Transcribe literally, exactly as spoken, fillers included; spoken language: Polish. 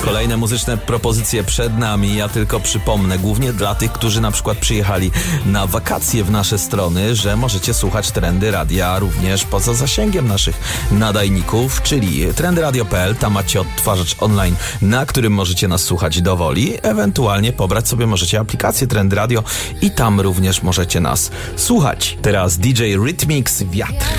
Kolejne muzyczne propozycje przed nami. Ja tylko przypomnę, głównie dla tych, którzy na przykład przyjechali na wakacje w nasze strony, że możecie słuchać Trendy Radia również poza zasięgiem naszych nadajników, czyli trendy radio kropka p l. Tam macie odtwarzacz online, na którym możecie nas słuchać dowoli. Ewentualnie pobrać sobie możecie aplikację Trendy Radio i tam również możecie nas słuchać. Teraz D J Rhythmix, Wiatr.